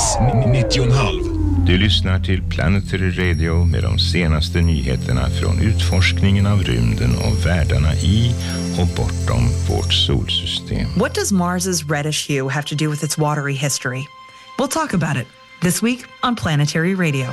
frekvens 90,5. Du lyssnar till Planetary Radio med de senaste nyheterna från utforskningen av rymden och världarna i och bortom vårt solsystem. What does Mars's reddish hue have to do with its watery history? We'll talk about it this week on Planetary Radio.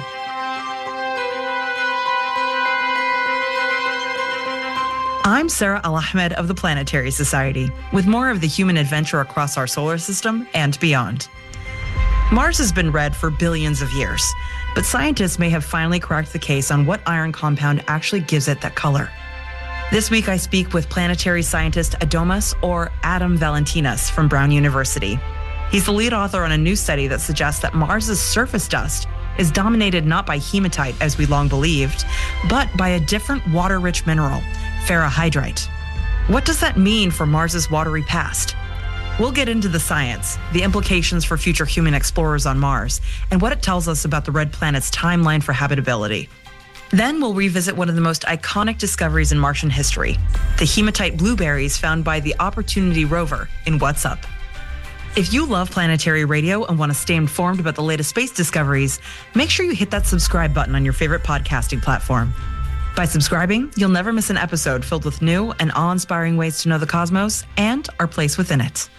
I'm Sarah Al-Ahmed of the Planetary Society, with more of the human adventure across our solar system and beyond. Mars has been red for billions of years, but scientists may have finally cracked the case on what iron compound actually gives it that color. This week I speak with planetary scientist Adomas, or Adam Valentinas, from Brown University. He's the lead author on a new study that suggests that Mars's surface dust is dominated not by hematite, as we long believed, but by a different water-rich mineral, ferrohydrite. What does that mean for Mars's watery past? We'll get into the science, the implications for future human explorers on Mars, and what it tells us about the red planet's timeline for habitability. Then we'll revisit one of the most iconic discoveries in Martian history, the hematite blueberries found by the Opportunity rover in What's Up. If you love Planetary Radio and want to stay informed about the latest space discoveries, make sure you hit that subscribe button on your favorite podcasting platform. By subscribing, you'll never miss an episode filled with new and awe-inspiring ways to know the cosmos and our place within it.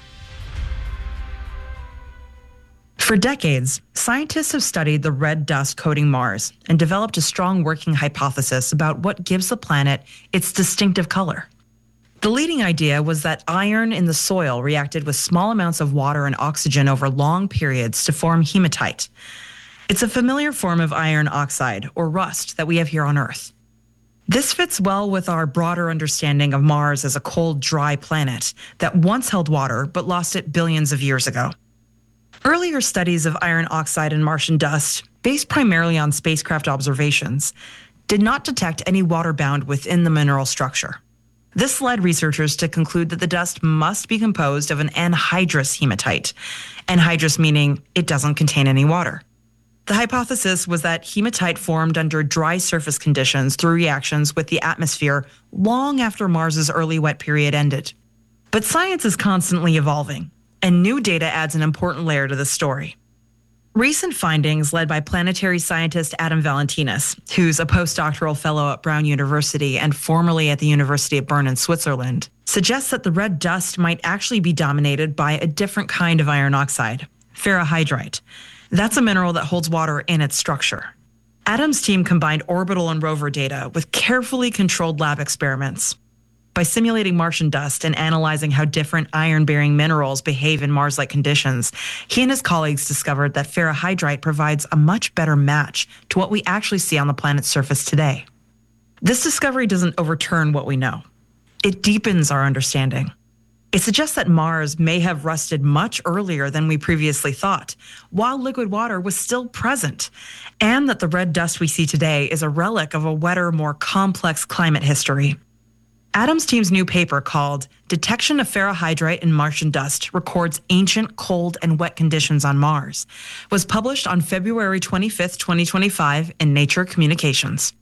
For decades, scientists have studied the red dust coating Mars and developed a strong working hypothesis about what gives the planet its distinctive color. The leading idea was that iron in the soil reacted with small amounts of water and oxygen over long periods to form hematite. It's a familiar form of iron oxide, or rust, that we have here on Earth. This fits well with our broader understanding of Mars as a cold, dry planet that once held water but lost it billions of years ago. Earlier studies of iron oxide and Martian dust, based primarily on spacecraft observations, did not detect any water bound within the mineral structure. This led researchers to conclude that the dust must be composed of an anhydrous hematite, anhydrous meaning it doesn't contain any water. The hypothesis was that hematite formed under dry surface conditions through reactions with the atmosphere long after Mars's early wet period ended. But science is constantly evolving, and new data adds an important layer to the story. Recent findings led by planetary scientist Adam Valentinas, who's a postdoctoral fellow at Brown University and formerly at the University of Bern in Switzerland, suggests that the red dust might actually be dominated by a different kind of iron oxide, ferrohydrite. That's a mineral that holds water in its structure. Adam's team combined orbital and rover data with carefully controlled lab experiments. By simulating Martian dust and analyzing how different iron-bearing minerals behave in Mars-like conditions, he and his colleagues discovered that ferrohydrite provides a much better match to what we actually see on the planet's surface today. This discovery doesn't overturn what we know. It deepens our understanding. It suggests that Mars may have rusted much earlier than we previously thought, while liquid water was still present, and that the red dust we see today is a relic of a wetter, more complex climate history. Adam's team's new paper, called Detection of Ferrohydrite in Martian Dust Records Ancient Cold and Wet Conditions on Mars, was published on February 25th, 2025 in Nature Communications.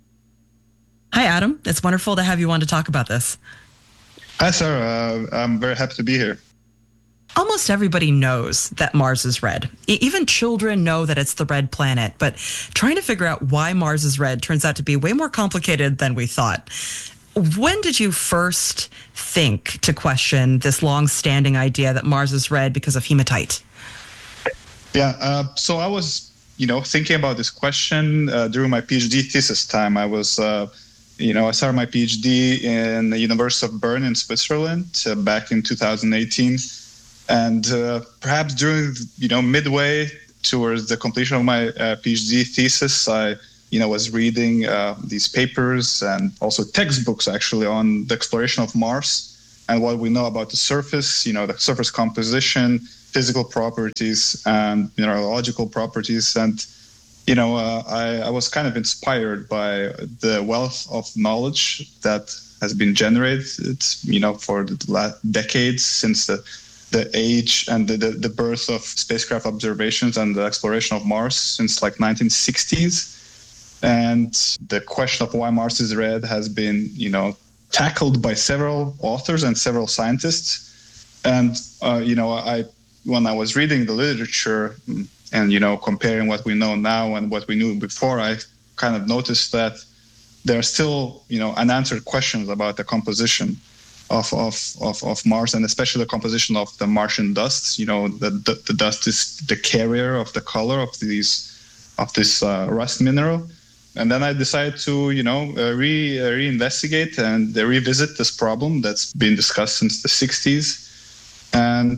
Hi, Adam. It's wonderful to have you on to talk about this. Hi, Sarah. I'm very happy to be here. Almost everybody knows that Mars is red. Even children know that it's the red planet, but trying to figure out why Mars is red turns out to be way more complicated than we thought. When did you first think to question this long-standing idea that Mars is red because of hematite? Yeah, so I was, thinking about this question during my PhD thesis time. I started my PhD in the University of Bern in Switzerland back in 2018. And perhaps during, midway towards the completion of my PhD thesis, I was reading these papers and also textbooks actually on the exploration of Mars and what we know about the surface, the surface composition, physical properties and mineralogical properties. And, I was kind of inspired by the wealth of knowledge that has been generated, for the last decades since the age and the birth of spacecraft observations and the exploration of Mars since like 1960s. And the question of why Mars is red has been, tackled by several authors and several scientists. And, when I was reading the literature and comparing what we know now and what we knew before, I kind of noticed that there are still unanswered questions about the composition of Mars, and especially the composition of the Martian dust. The dust is the carrier of the color of this rust mineral. And then I decided to reinvestigate and revisit this problem that's been discussed since the 60s. And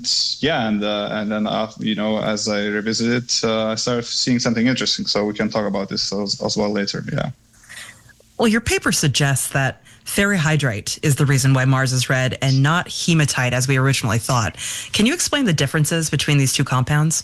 then as I revisited, I started seeing something interesting. So we can talk about this as well later. Yeah. Well, your paper suggests that ferrihydrite is the reason why Mars is red and not hematite as we originally thought. Can you explain the differences between these two compounds?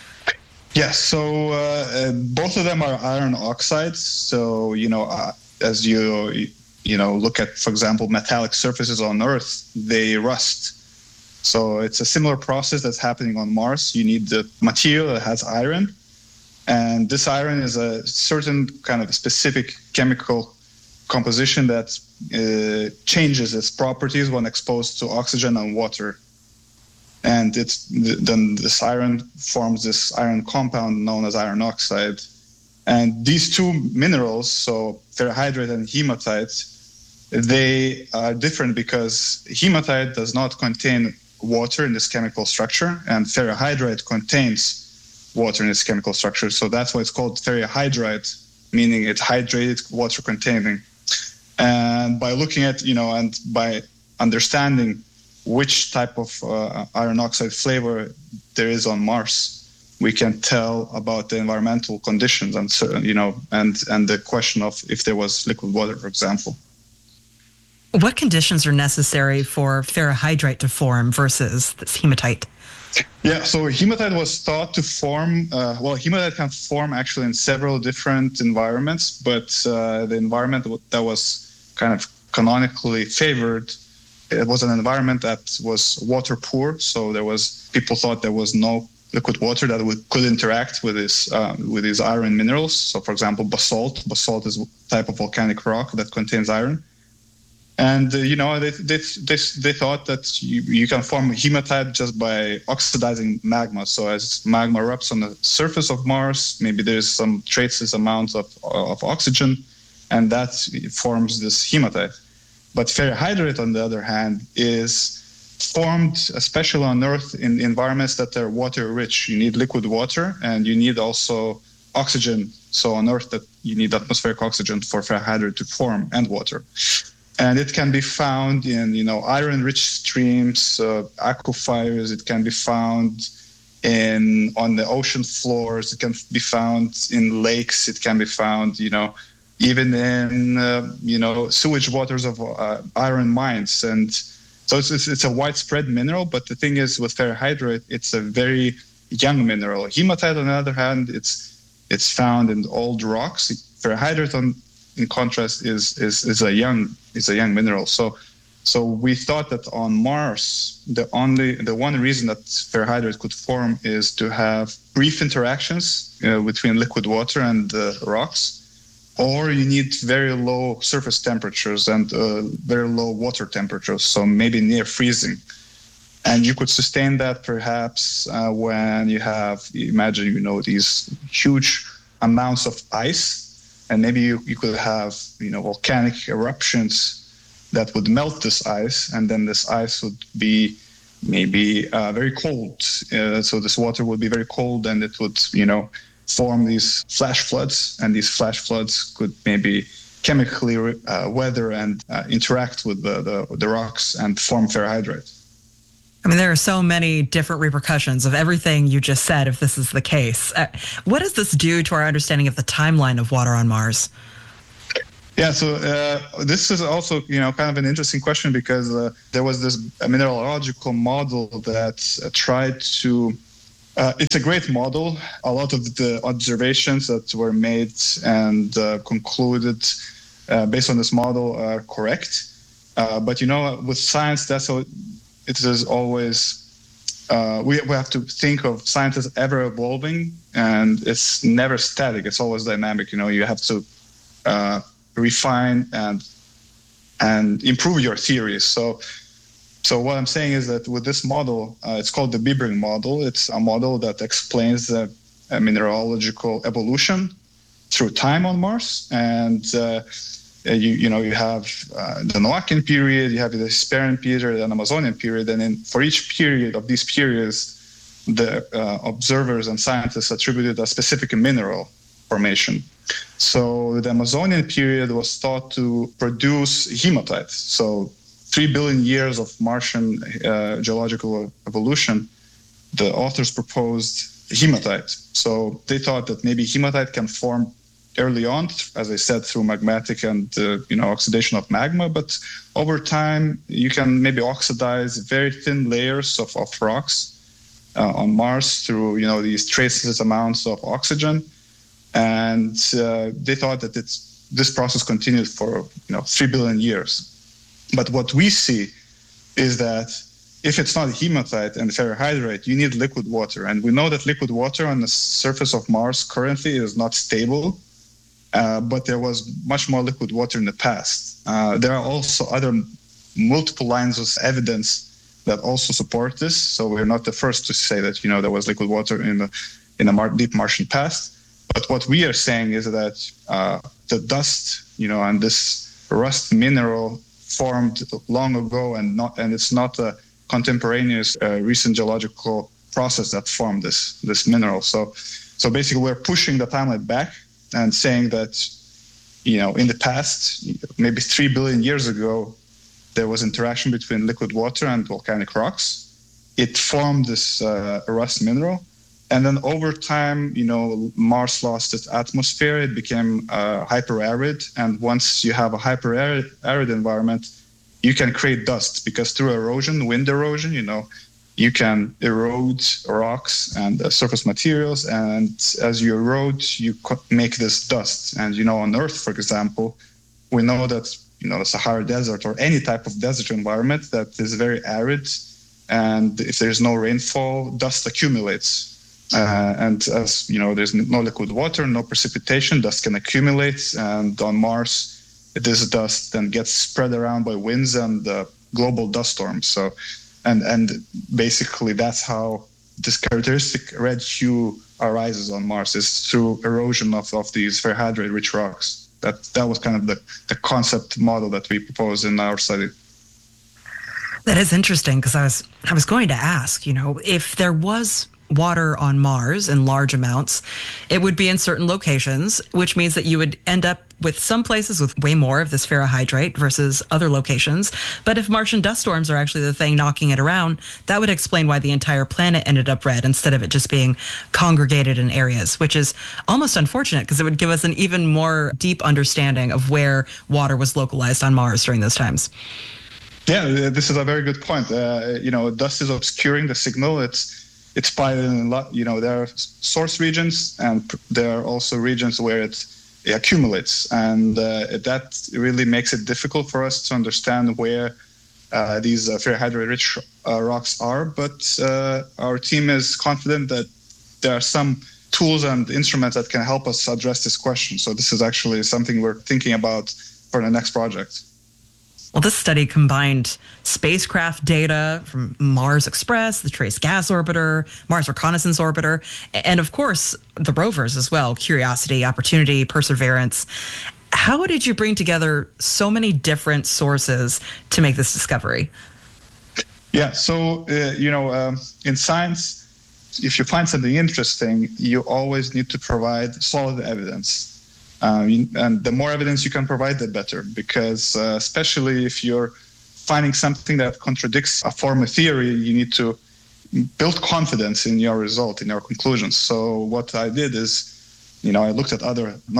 Yes. So both of them are iron oxides. So as you look at, for example, metallic surfaces on Earth, they rust. So it's a similar process that's happening on Mars. You need the material that has iron, and this iron is a certain kind of specific chemical composition that changes its properties when exposed to oxygen and water. And then this iron forms this iron compound known as iron oxide. And these two minerals, so ferrihydrite and hematite, they are different because hematite does not contain water in this chemical structure, and ferrihydrite contains water in its chemical structure. So that's why it's called ferrihydrite, meaning it's hydrated, water containing. And by looking at, and by understanding which type of iron oxide flavor there is on Mars, we can tell about the environmental conditions and the question of if there was liquid water, for example. What conditions are necessary for ferrihydrite to form versus this hematite? Yeah, so hematite was thought to form, hematite can form actually in several different environments, but the environment that was kind of canonically favored, it was an environment that was water poor. So people thought there was no liquid water that could interact with these iron minerals. So for example, basalt. Basalt is a type of volcanic rock that contains iron. And, they thought that you can form hematite just by oxidizing magma. So as magma erupts on the surface of Mars, maybe there's some traces amounts of oxygen, and that forms this hematite. But ferrihydrite, on the other hand, is formed, especially on Earth, in environments that are water rich. You need liquid water, and you need also oxygen. So on Earth, that you need atmospheric oxygen for ferrihydrite to form, and water. And it can be found in, iron-rich streams, aquifers. It can be found on the ocean floors. It can be found in lakes. It can be found, even in, sewage waters of iron mines. And so it's a widespread mineral. But the thing is, with ferrihydrite, it's a very young mineral. Hematite, on the other hand, it's found in old rocks. Ferrihydrite, in contrast, is a young mineral. So we thought that on Mars, the one reason that ferrihydrite could form is to have brief interactions between liquid water and rocks, or you need very low surface temperatures and very low water temperatures, so maybe near freezing. And you could sustain that perhaps when you have, imagine, these huge amounts of ice. And maybe you could have, volcanic eruptions that would melt this ice, and then this ice would be maybe very cold. So this water would be very cold, and it would, form these flash floods, and these flash floods could maybe chemically weather and interact with the rocks and form ferrihydrite. I mean, there are so many different repercussions of everything you just said, if this is the case. What does this do to our understanding of the timeline of water on Mars? Yeah, so this is also, kind of an interesting question, because there was this mineralogical model that tried to, it's a great model. A lot of the observations that were made and concluded based on this model are correct. But, with science, that's how it is always, we have to think of science as ever evolving, and it's never static. It's always dynamic. You have to refine and improve your theories. So what I'm saying is that with this model, it's called the Bibring model. It's a model that explains the mineralogical evolution through time on Mars. And you have the Noachian period, you have the Hesperian period, and Amazonian period. And then for each period of these periods, the observers and scientists attributed a specific mineral formation. So the Amazonian period was thought to produce hematite. So 3 billion years of Martian geological evolution, the authors proposed hematite. So they thought that maybe hematite can form early on, as I said, through magmatic and oxidation of magma. But over time, you can maybe oxidize very thin layers of rocks on Mars through these traceless amounts of oxygen. And they thought that this process continued for 3 billion years. But what we see is that if it's not hematite and ferrihydrite, you need liquid water. And we know that liquid water on the surface of Mars currently is not stable, but there was much more liquid water in the past. There are also other multiple lines of evidence that also support this. So we're not the first to say that there was liquid water in the deep Martian past. But what we are saying is that the dust, and this rust mineral formed long ago, and it's not a contemporaneous recent geological process that formed this mineral. So basically, we're pushing the timeline back and saying that in the past, maybe 3 billion years ago, there was interaction between liquid water and volcanic rocks. It formed this rust mineral. And then over time, Mars lost its atmosphere. It became hyper-arid. And once you have a hyper-arid environment, you can create dust because through erosion, wind erosion, you can erode rocks and surface materials. And as you erode, you make this dust. And, on Earth, for example, we know that, the Sahara Desert or any type of desert environment that is very arid. And if there's no rainfall, dust accumulates. And as there's no liquid water, no precipitation, dust can accumulate. And on Mars, this dust then gets spread around by winds and global dust storms. So, and basically that's how this characteristic red hue arises on Mars, is through erosion of these ferrihydrite-rich rocks. That was kind of the concept model that we proposed in our study. That is interesting, because I was going to ask, if there was water on Mars in large amounts, it would be in certain locations, which means that you would end up with some places with way more of this ferrihydrite versus other locations. But if Martian dust storms are actually the thing knocking it around, that would explain why the entire planet ended up red instead of it just being congregated in areas, which is almost unfortunate because it would give us an even more deep understanding of where water was localized on Mars during those times. Yeah, this is a very good point. Dust is obscuring the signal. It's spotted in a lot. There are source regions, and there are also regions where it accumulates, and that really makes it difficult for us to understand where these ferrihydrite-rich rocks are. But our team is confident that there are some tools and instruments that can help us address this question. So this is actually something we're thinking about for the next project. Well, this study combined spacecraft data from Mars Express, the Trace Gas Orbiter, Mars Reconnaissance Orbiter, and of course, the rovers as well, Curiosity, Opportunity, Perseverance. How did you bring together so many different sources to make this discovery? Yeah, so, in science, if you find something interesting, you always need to provide solid evidence. And the more evidence you can provide, the better, because especially if you're finding something that contradicts a former theory, you need to build confidence in your result, in your conclusions. So what I did is, I looked at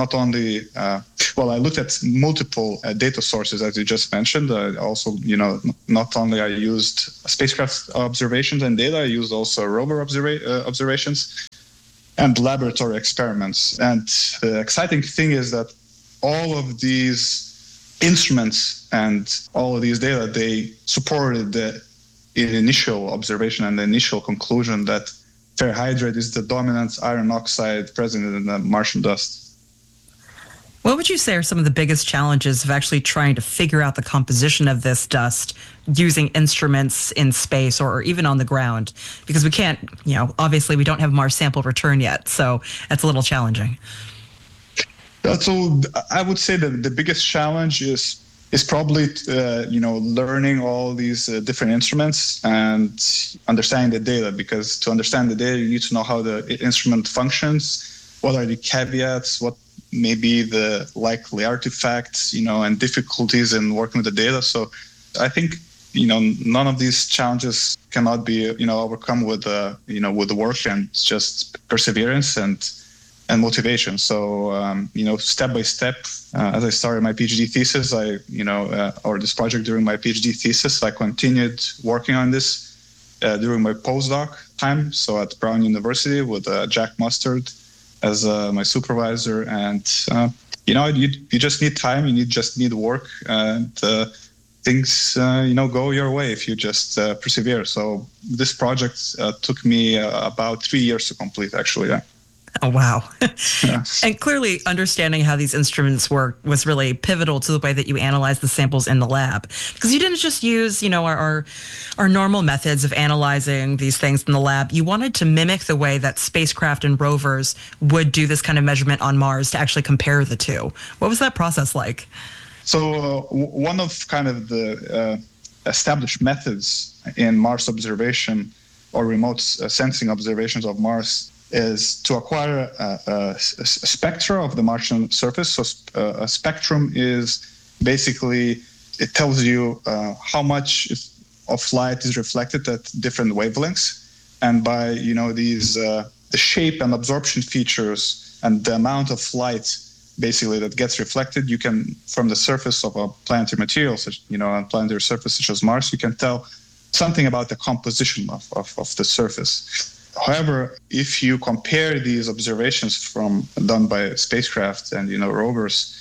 I looked at multiple data sources, as you just mentioned. I also, not only I used spacecraft observations and data, I used also rover observations and laboratory experiments. And the exciting thing is that all of these instruments and all of these data, they supported the initial observation and the initial conclusion that ferrihydrite is the dominant iron oxide present in the Martian dust. What would you say are some of the biggest challenges of actually trying to figure out the composition of this dust using instruments in space or even on the ground? Because we can't, obviously we don't have Mars sample return yet, so that's a little challenging. So I would say that the biggest challenge is probably learning all these different instruments and understanding the data, because to understand the data you need to know how the instrument functions, what are the caveats, what may be the likely artifacts, and difficulties in working with the data. So I think none of these challenges cannot be overcome with with the work and just perseverance and motivation. So, step by step, as I started my PhD thesis, or this project during my PhD thesis, I continued working on this during my postdoc time. So at Brown University with Jack Mustard as my supervisor. And, you just need time, you just need work, and things, go your way if you just persevere. So this project took me about 3 years to complete, actually, yeah. Oh, wow. Yeah. And clearly understanding how these instruments work was really pivotal to the way that you analyzed the samples in the lab. Because you didn't just use, our normal methods of analyzing these things in the lab. You wanted to mimic the way that spacecraft and rovers would do this kind of measurement on Mars to actually compare the two. What was that process like? So one of kind of the established methods in Mars observation or remote sensing observations of Mars is to acquire a spectra of the Martian surface. So a spectrum is basically, it tells you how much of light is reflected at different wavelengths. And by, these, the shape and absorption features and the amount of light basically that gets reflected, you can, from the surface of a planetary material, such, a planetary surface such as Mars, you can tell something about the composition of the surface. However, if you compare these observations done by spacecraft and rovers,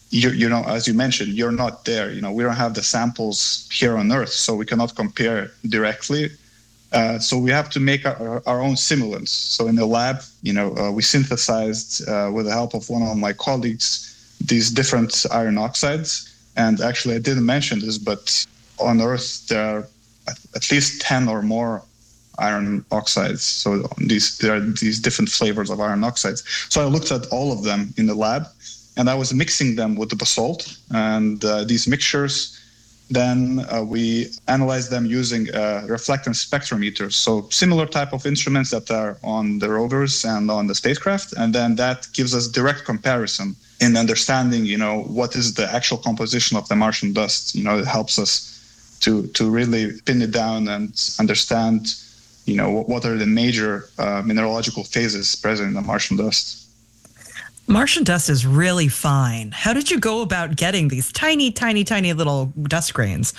as you mentioned, you're not there. We don't have the samples here on Earth, so we cannot compare directly. So we have to make our own simulants. So in the lab, we synthesized with the help of one of my colleagues these different iron oxides. And actually, I didn't mention this, but on Earth there are at least 10 or more iron oxides. So there are these different flavors of iron oxides. So I looked at all of them in the lab, and I was mixing them with the basalt. And these mixtures, then we analyzed them using reflectance spectrometers. So similar type of instruments that are on the rovers and on the spacecraft. And then that gives us direct comparison in understanding, what is the actual composition of the Martian dust. It helps us to really pin it down and understand what are the major mineralogical phases present in the Martian dust. Martian dust is really fine. How did you go about getting these tiny, tiny, tiny little dust grains?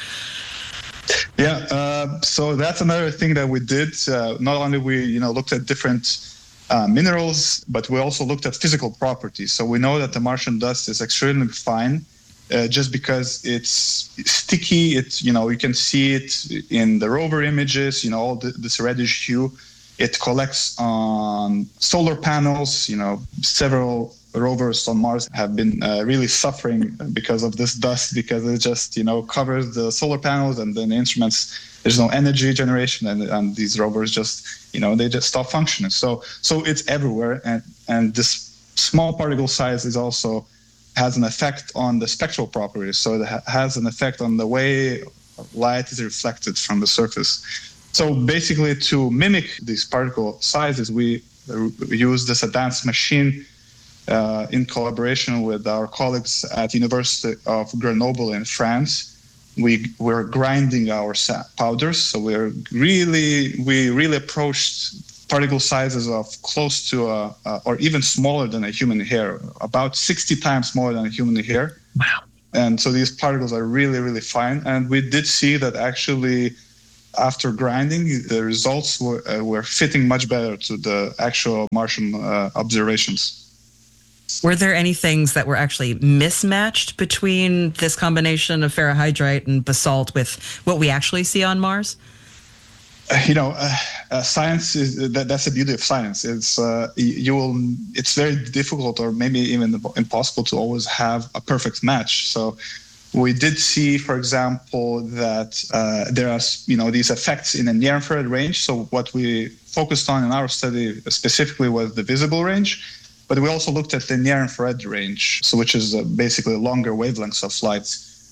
Yeah, so that's another thing that we did. Not only we looked at different minerals, but we also looked at physical properties. So we know that the Martian dust is extremely fine. Just because it's sticky, you can see it in the rover images, all this reddish hue. It collects on solar panels. Several rovers on Mars have been really suffering because of this dust, because it just, covers the solar panels, and then the instruments, there's no energy generation, and these rovers just, they just stop functioning. So it's everywhere, and this small particle size is also has an effect on the spectral properties. So it has an effect on the way light is reflected from the surface. So basically, to mimic these particle sizes, we use this advanced machine in collaboration with our colleagues at University of Grenoble in France. We're grinding our powders. So we really approached particle sizes of close to or even smaller than a human hair, about 60 times smaller than a human hair. Wow. And so these particles are really, really fine. And we did see that actually after grinding, the results were fitting much better to the actual Martian observations. Were there any things that were actually mismatched between this combination of ferrohydrite and basalt with what we actually see on Mars? Science is that's the beauty of science. It's very difficult, or maybe even impossible, to always have a perfect match. So we did see, for example, that there are these effects in the near infrared range. So what we focused on in our study specifically was the visible range, but we also looked at the near infrared range, so which is basically longer wavelengths of light.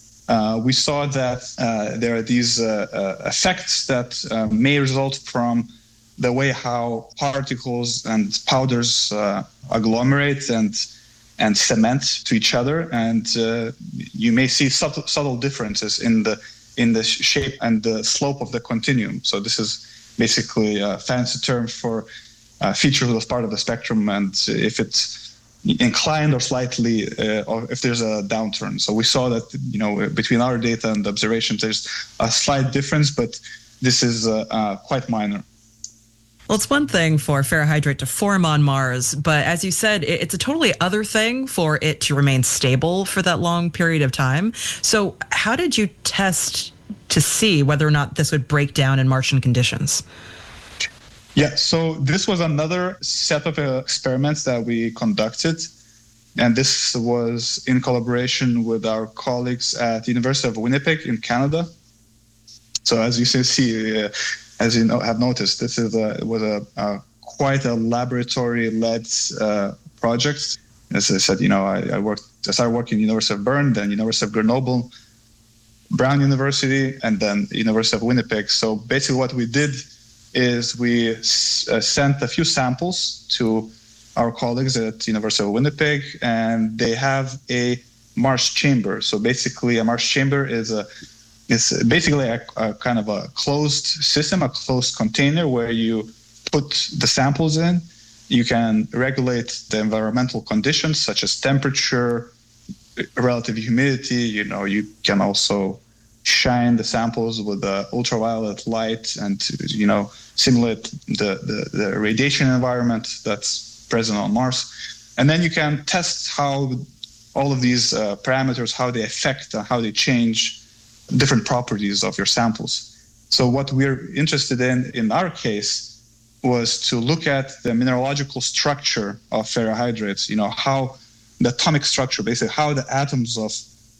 We saw that there are these effects that may result from the way how particles and powders agglomerate and cement to each other, and you may see subtle differences in the shape and the slope of the continuum. So this is basically a fancy term for features of part of the spectrum, and if it's inclined or slightly, or if there's a downturn. So we saw that, between our data and the observations, there's a slight difference, but this is quite minor. Well, it's one thing for ferrohydrate to form on Mars, but as you said, it's a totally other thing for it to remain stable for that long period of time. So how did you test to see whether or not this would break down in Martian conditions? Yeah, so this was another set of experiments that we conducted, and this was in collaboration with our colleagues at the University of Winnipeg in Canada. So as you see, as you have noticed, this was quite a laboratory-led project. As I said, I started working at the University of Bern, then University of Grenoble, Brown University, and then University of Winnipeg. So basically what we did is we sent a few samples to our colleagues at the University of Winnipeg, and they have a Mars chamber. So basically a Mars chamber is basically a kind of a closed system, a closed container where you put the samples in. You can regulate the environmental conditions such as temperature, relative humidity. You can also shine the samples with the ultraviolet light and simulate the radiation environment that's present on Mars. And then you can test how all of these parameters, how they affect, how they change different properties of your samples. So what we're interested in our case, was to look at the mineralogical structure of ferrohydrates, how the atomic structure, basically how the atoms of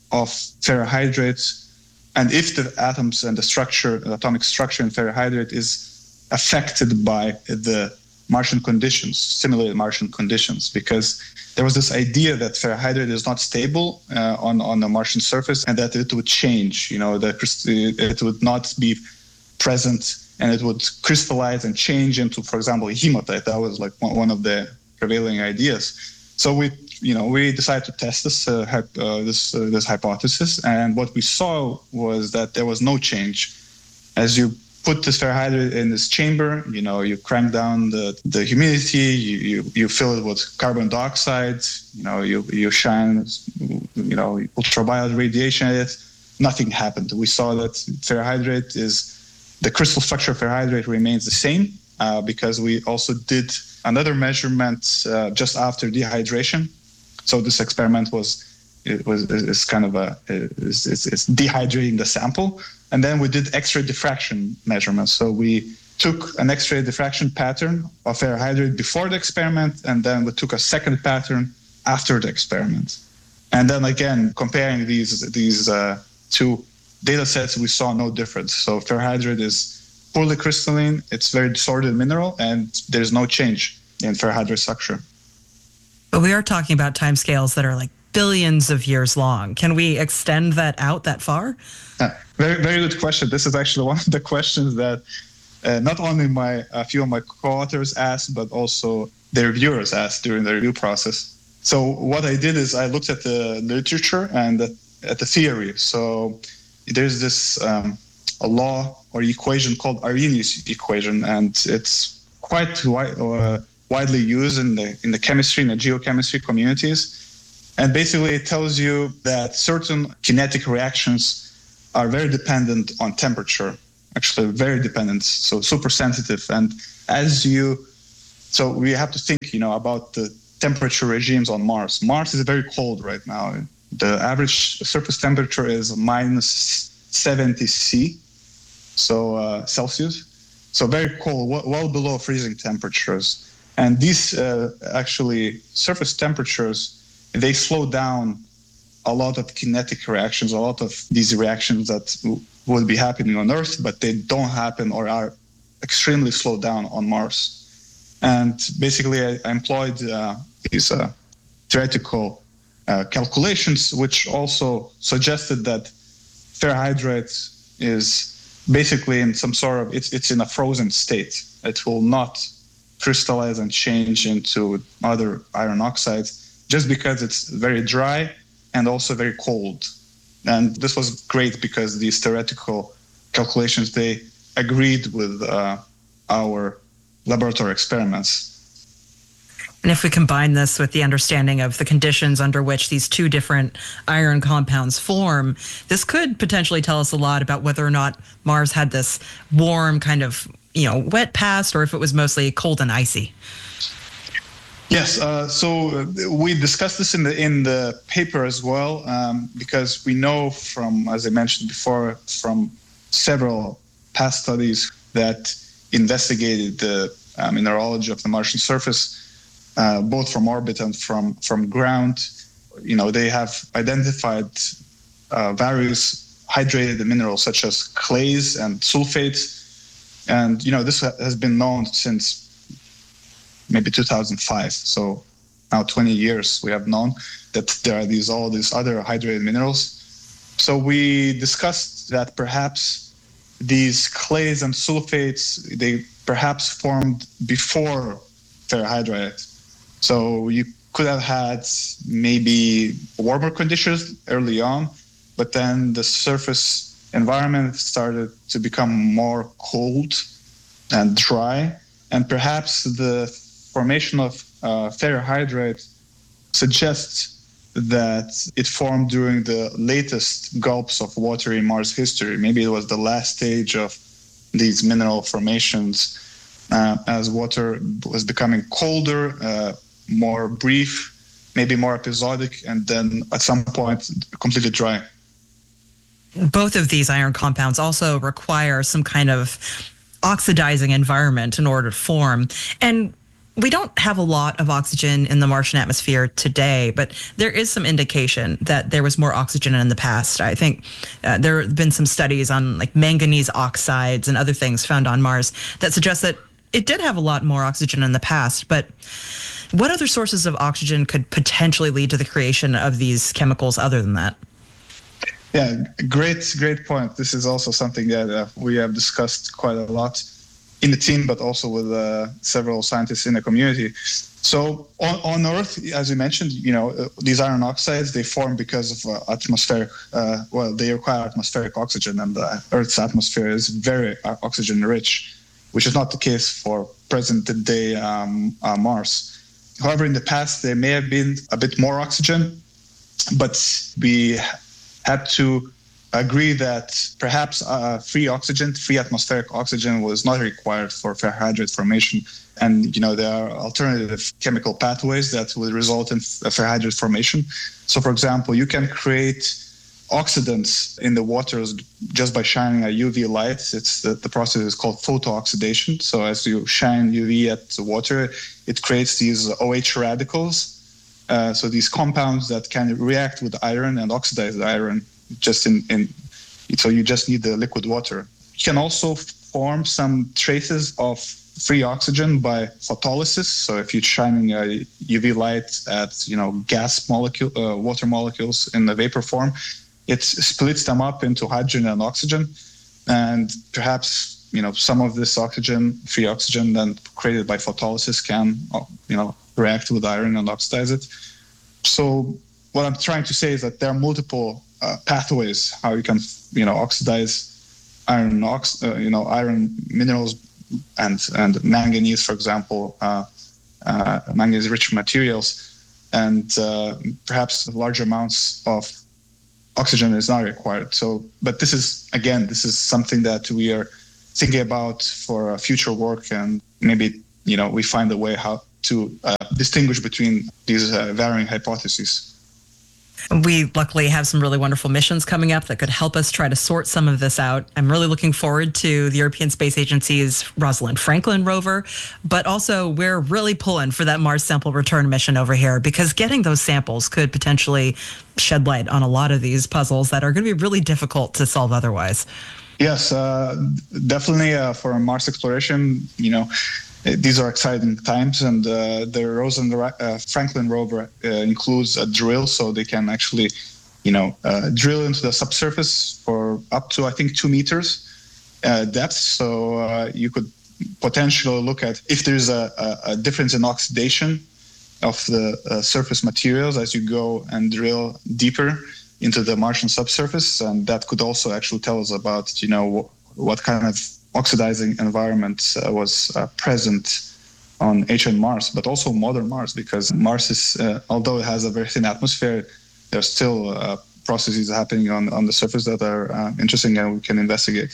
ferrohydrates, and if the atoms and the atomic structure in ferrohydrate is affected by the Martian conditions, simulated Martian conditions, because there was this idea that ferrohydrate is not stable on the Martian surface, and that it would change, that it would not be present, and it would crystallize and change into, for example, hematite. That was like one of the prevailing ideas. So we decided to test this hypothesis, and what we saw was that there was no change. As you put this ferrohydrate in this chamber, you crank down the humidity, you fill it with carbon dioxide, you shine, ultraviolet radiation at it. Nothing happened. We saw that the crystal structure of ferrohydrate remains the same because we also did another measurement just after dehydration. So this experiment is dehydrating the sample, and then we did X-ray diffraction measurements. So we took an X-ray diffraction pattern of ferrohydrate before the experiment, and then we took a second pattern after the experiment. And then again, comparing these two data sets, we saw no difference. So ferrohydrate is poorly crystalline, it's very disordered mineral, and there's no change in ferrohydrate structure. But we are talking about timescales that are like billions of years long. Can we extend that out that far? Very, very good question. This is actually one of the questions that not only a few of my co-authors asked, but also the reviewers asked during the review process. So what I did is I looked at the literature and at the theory. So there's this a law or equation called Arrhenius equation, and it's quite widely used in the chemistry and the geochemistry communities. And basically it tells you that certain kinetic reactions are very dependent on temperature, actually very dependent, so super sensitive. And so we have to think, about the temperature regimes on Mars. Mars is very cold right now. The average surface temperature is minus 70 C, so Celsius. So very cold, well below freezing temperatures. And these actually surface temperatures, they slow down a lot of kinetic reactions, a lot of these reactions that would be happening on Earth, but they don't happen or are extremely slowed down on Mars. And basically, I employed these theoretical calculations, which also suggested that ferrihydrite is basically in some sort of, it's in a frozen state. It will not crystallize and change into other iron oxides just because it's very dry and also very cold. And this was great because these theoretical calculations, they agreed with our laboratory experiments. And if we combine this with the understanding of the conditions under which these two different iron compounds form, this could potentially tell us a lot about whether or not Mars had this warm kind of, wet past, or if it was mostly cold and icy. Yes, so we discussed this in the paper as well, because we know from, as I mentioned before, from several past studies that investigated the mineralogy of the Martian surface, both from orbit and from ground. They have identified various hydrated minerals such as clays and sulfates. And, this has been known since maybe 2005. So now 20 years we have known that there are all these other hydrated minerals. So we discussed that perhaps these clays and sulfates, they perhaps formed before ferrihydrite. So you could have had maybe warmer conditions early on, but then the surface environment started to become more cold and dry. And perhaps the formation of ferrihydrite suggests that it formed during the latest gulps of water in Mars history. Maybe it was the last stage of these mineral formations as water was becoming colder, more brief, maybe more episodic, and then at some point completely dry. Both of these iron compounds also require some kind of oxidizing environment in order to form. And we don't have a lot of oxygen in the Martian atmosphere today, but there is some indication that there was more oxygen in the past. I think there have been some studies on like manganese oxides and other things found on Mars that suggest that it did have a lot more oxygen in the past. But what other sources of oxygen could potentially lead to the creation of these chemicals other than that? Yeah, great point. This is also something that we have discussed quite a lot in the team, but also with several scientists in the community. So on Earth, as you mentioned, these iron oxides, they form because of atmospheric, they require atmospheric oxygen, and the Earth's atmosphere is very oxygen rich, which is not the case for present day Mars. However, in the past, there may have been a bit more oxygen, but we had to agree that perhaps free atmospheric oxygen was not required for ferrihydrite formation. And, there are alternative chemical pathways that will result in ferrihydrite formation. So, for example, you can create oxidants in the waters just by shining a UV light. It's the process is called photooxidation. So as you shine UV at the water, it creates these OH radicals. So these compounds that can react with iron and oxidize the iron so you just need the liquid water. You can also form some traces of free oxygen by photolysis. So if you're shining a UV light at, gas molecule, water molecules in the vapor form, it splits them up into hydrogen and oxygen. And perhaps, some of this oxygen, free oxygen then created by photolysis can, react with iron and oxidize it. So what I'm trying to say is that there are multiple pathways how you can, oxidize iron, iron minerals and manganese, for example, manganese-rich materials, and perhaps large amounts of oxygen is not required. So, but this is something that we are thinking about for future work, and maybe, we find a way how to distinguish between these varying hypotheses. We luckily have some really wonderful missions coming up that could help us try to sort some of this out. I'm really looking forward to the European Space Agency's Rosalind Franklin rover, but also we're really pulling for that Mars sample return mission over here, because getting those samples could potentially shed light on a lot of these puzzles that are going to be really difficult to solve otherwise. Yes, definitely for Mars exploration, these are exciting times, and the Rosalind Franklin rover includes a drill, so they can actually, drill into the subsurface for up to, I think, 2 meters depth. So you could potentially look at if there's a difference in oxidation of the surface materials as you go and drill deeper into the Martian subsurface, and that could also actually tell us about, what kind of oxidizing environment was present on ancient Mars, but also modern Mars, because Mars is, although it has a very thin atmosphere, there's still processes happening on the surface that are interesting and we can investigate.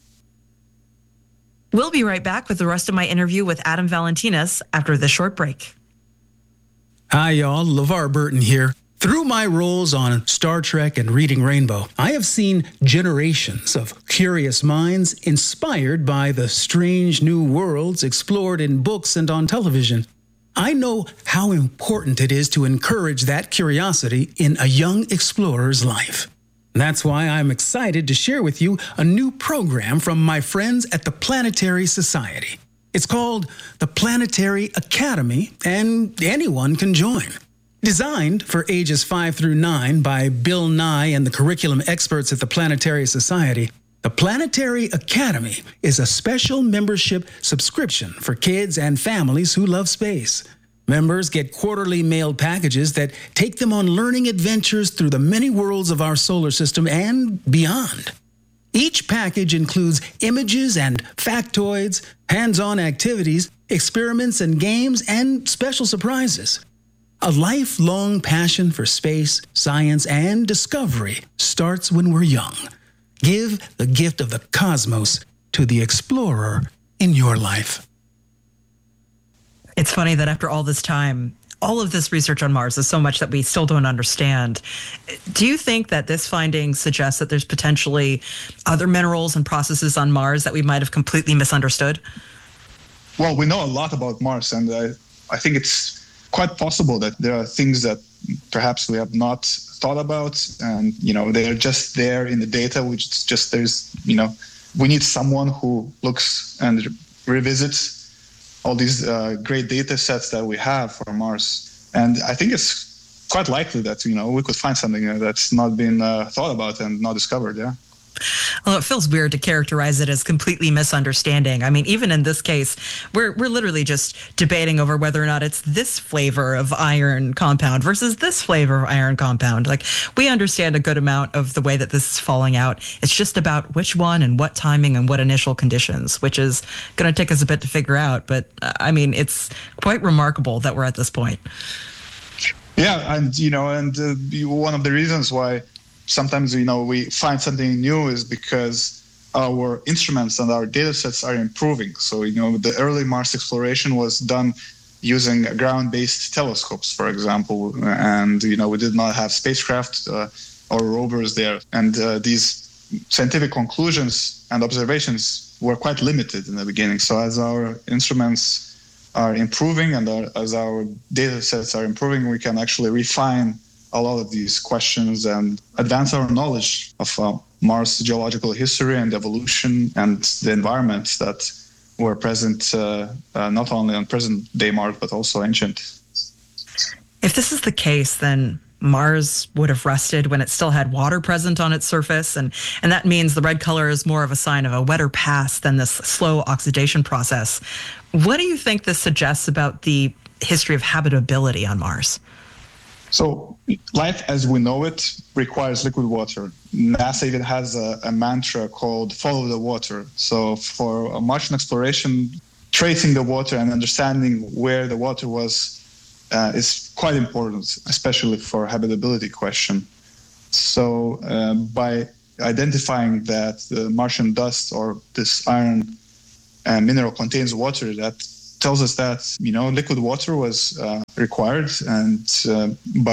We'll be right back with the rest of my interview with Adam Valentinas after this short break. Hi, y'all. LeVar Burton here. Through my roles on Star Trek and Reading Rainbow, I have seen generations of curious minds inspired by the strange new worlds explored in books and on television. I know how important it is to encourage that curiosity in a young explorer's life. That's why I'm excited to share with you a new program from my friends at the Planetary Society. It's called the Planetary Academy, and anyone can join. Designed for ages 5 through 9 by Bill Nye and the curriculum experts at the Planetary Society, the Planetary Academy is a special membership subscription for kids and families who love space. Members get quarterly mailed packages that take them on learning adventures through the many worlds of our solar system and beyond. Each package includes images and factoids, hands-on activities, experiments and games, and special surprises. A lifelong passion for space, science, and discovery starts when we're young. Give the gift of the cosmos to the explorer in your life. It's funny that after all this time, all of this research on Mars is so much that we still don't understand. Do you think that this finding suggests that there's potentially other minerals and processes on Mars that we might have completely misunderstood? Well, we know a lot about Mars, and I think it's quite possible that there are things that perhaps we have not thought about, and they're just there in the data, which is just we need someone who looks and revisits all these great data sets that we have for Mars. And I think it's quite likely that we could find something that's not been thought about and not discovered. Yeah. Well, it feels weird to characterize it as completely misunderstanding. I mean, even in this case, we're literally just debating over whether or not it's this flavor of iron compound versus this flavor of iron compound. Like, we understand a good amount of the way that this is falling out. It's just about which one and what timing and what initial conditions, which is going to take us a bit to figure out. But I mean, it's quite remarkable that we're at this point. Yeah, and one of the reasons why sometimes we find something new is because our instruments and our data sets are improving. So the early Mars exploration was done using ground-based telescopes, for example, and we did not have spacecraft or rovers there, and these scientific conclusions and observations were quite limited in the beginning. So as our instruments are improving and as our data sets are improving, we can actually refine a lot of these questions and advance our knowledge of Mars geological history and evolution and the environments that were present not only on present-day Mars, but also ancient. If this is the case, then Mars would have rusted when it still had water present on its surface, and that means the red color is more of a sign of a wetter past than this slow oxidation process. What do you think this suggests about the history of habitability on Mars? So life as we know it requires liquid water. NASA even has a mantra called follow the water. So for Martian exploration, tracing the water and understanding where the water was is quite important, especially for habitability question. So by identifying that the Martian dust or this iron mineral contains water, that tells us that liquid water was required, and by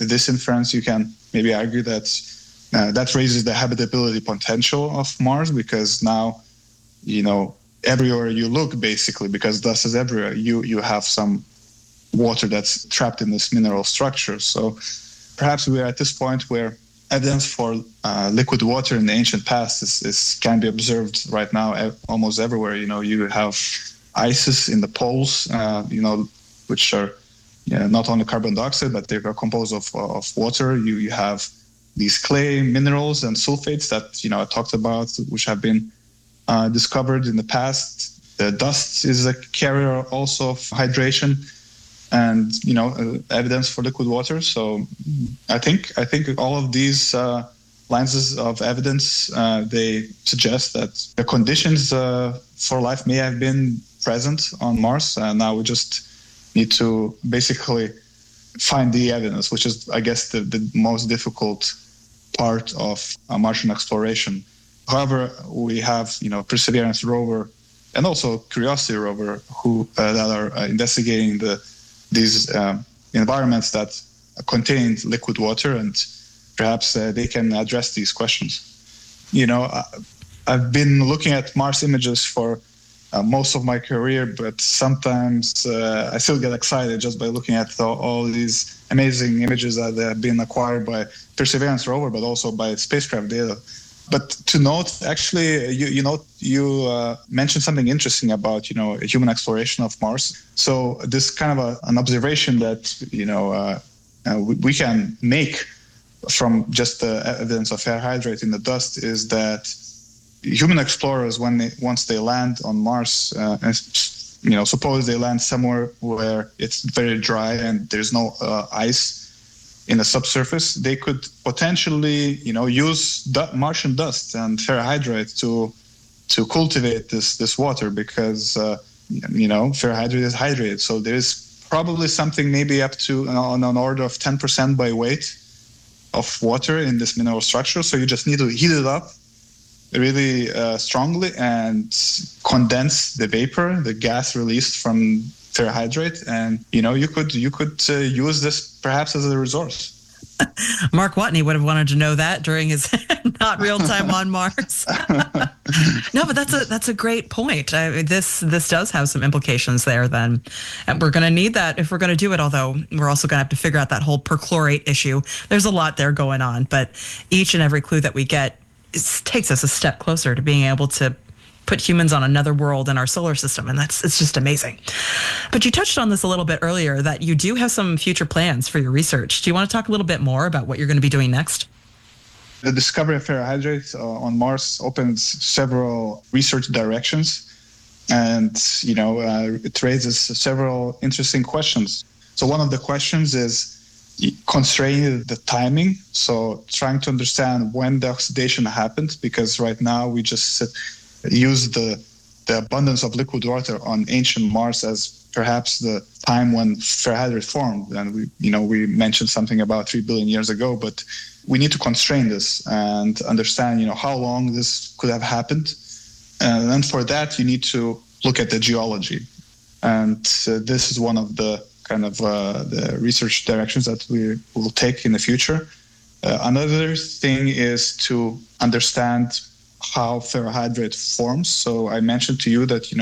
this inference, you can maybe argue that that raises the habitability potential of Mars, because now, everywhere you look, basically, because dust is everywhere, you have some water that's trapped in this mineral structure. So perhaps we are at this point where evidence for liquid water in the ancient past can be observed right now almost everywhere. You have ices in the poles, which are not only carbon dioxide, but they are composed of water. You have these clay minerals and sulfates that I talked about, which have been discovered in the past. The dust is a carrier also of hydration and evidence for liquid water. So I think all of these lines of evidence, they suggest that the conditions for life may have been present on Mars. Now we just need to basically find the evidence, which is, I guess, the most difficult part of Martian exploration. However, we have Perseverance rover and also Curiosity rover who that are investigating these environments that contain liquid water, and perhaps they can address these questions. I've been looking at Mars images for most of my career, but sometimes I still get excited just by looking at all these amazing images that have been acquired by Perseverance rover, but also by spacecraft data. But to note, actually, you mentioned something interesting about human exploration of Mars. So this kind of an observation that we can make from just the evidence of fair hydrate in the dust is that human explorers, once they land on Mars, suppose they land somewhere where it's very dry and there's no ice in the subsurface, they could potentially, use Martian dust and ferrohydrate to cultivate this water, because ferrohydrate is hydrated. So there is probably something maybe up to on an order of 10% by weight of water in this mineral structure. So you just need to heat it up really strongly and condense the vapor, the gas released from ferrohydrate, and you could use this perhaps as a resource. Mark Watney would have wanted to know that during his not real time on Mars. No, but that's a great point. This does have some implications there then. And we're going to need that if we're going to do it, although we're also going to have to figure out that whole perchlorate issue. There's a lot there going on, but each and every clue that we get takes us a step closer to being able to put humans on another world in our solar system, and it's just amazing. But you touched on this a little bit earlier, that you do have some future plans for your research. Do you want to talk a little bit more about what you're going to be doing next? The discovery of ferrohydrate on Mars opens several research directions, and it raises several interesting questions. So one of the questions is constraining the timing, so trying to understand when the oxidation happened, because right now we just use the abundance of liquid water on ancient Mars as perhaps the time when ferrohydrate formed, and we mentioned something about 3 billion years ago, but we need to constrain this and understand how long this could have happened, and then for that you need to look at the geology, and this is one of the kind of the research directions that we will take in the future. Another thing is to understand how ferrohydrate forms. So I mentioned to you that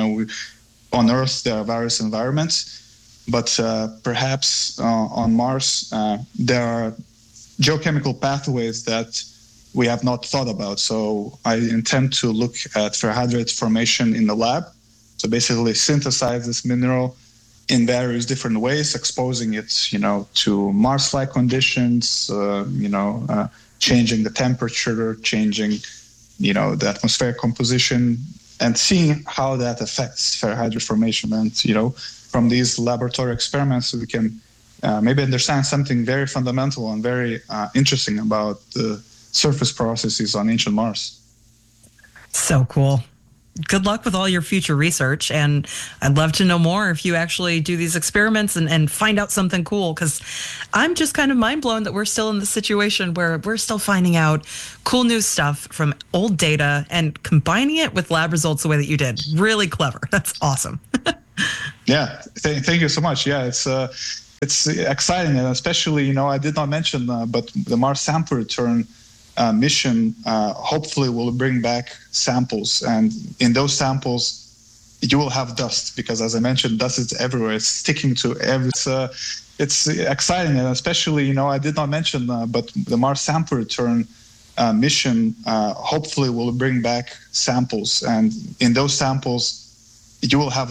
on Earth there are various environments, but perhaps on Mars there are geochemical pathways that we have not thought about. So I intend to look at ferrohydrate formation in the lab. So basically synthesize this mineral in various different ways, exposing it to Mars-like conditions, changing the temperature, changing the atmospheric composition, and seeing how that affects ferrohydrate formation. And, from these laboratory experiments, we can maybe understand something very fundamental and very interesting about the surface processes on ancient Mars. So cool. Good luck with all your future research. And I'd love to know more if you actually do these experiments and find out something cool, because I'm just kind of mind blown that we're still in this situation where we're still finding out cool new stuff from old data and combining it with lab results the way that you did. Really clever. That's awesome. Yeah. Thank you so much. Yeah, it's It's exciting, and especially, I did not mention, but the Mars Sample Return mission hopefully will bring back samples, and in those samples you will have dust, because as I mentioned, dust is everywhere. It's sticking to every. It's exciting, and especially, I did not mention, but the Mars Sample Return mission hopefully will bring back samples, and in those samples you will have